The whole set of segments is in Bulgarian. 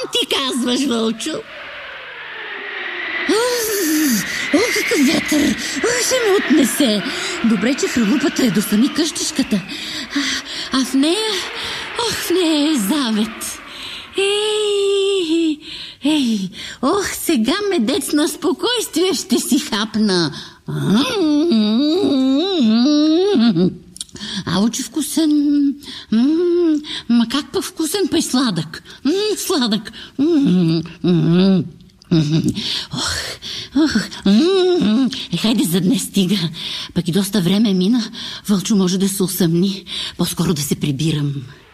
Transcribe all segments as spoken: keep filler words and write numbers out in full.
ти казваш, Вълчо? О, какъв ветър! О, ще ме отнесе! Добре, че хралупата е до сами къщичката. А, а в нея... Ох, в нея е завет. Ей, ей, ох, сега медец на спокойствие ще си хапна. Ало, че вкусен. М-м, ма как пък вкусен, па и сладък. М-м, сладък. М-м, ох, ох. М-м, е, хайде за днес стига. Пък и доста време мина. Вълчо може да се усъмни. По-скоро да се прибирам.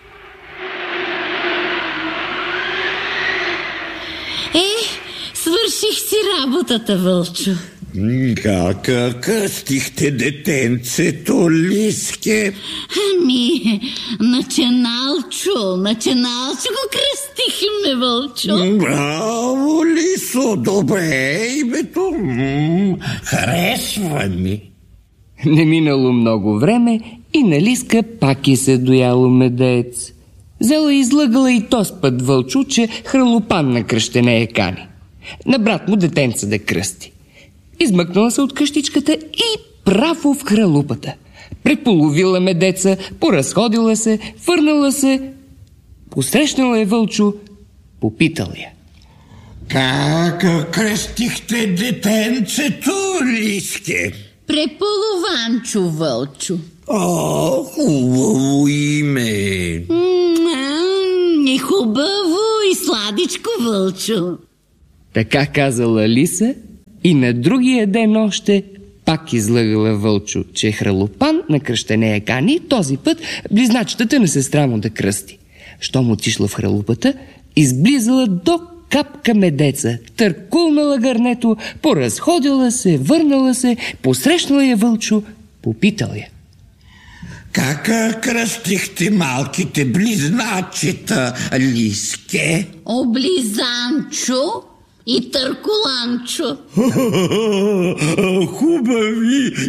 Е, свърших си работата, Вълчо. Как кръстихте детенцето, Лиске? Ами, начиналчо, начиналчо го кръстихме, Вълчо. Браво, Лисо, добре името. М-м, харесва ми. Не минало много време и на Лиска пак и се дояло медец. Взела и излъгала и тоз път Вълчо, че хралопан на кръщене я кани. На брат му детенца да кръсти. Измъкнала се от къщичката и право в хралупата. Преполовила медеца, поразходила се, върнала се. Посрещнала е Вълчо, попитал я. Как кръстихте детенцето, Лиске? Преполованчо, Вълчо. О, хубаво име. М-м, и хубаво, и сладичко, Вълчо. Така казала Лиса и на другия ден още пак излъгала Вълчо, че хралопан на кръщене я кани, този път близначетата на сестра му да кръсти. Щом отишла в хралупата, изблизала до капка медеца, търкулнала гърнето, поразходила се, върнала се, посрещнала я Вълчо, попитал я. Как кръстихте малките близначета, Лиске? Облизанчо и търкуланчо. Хубави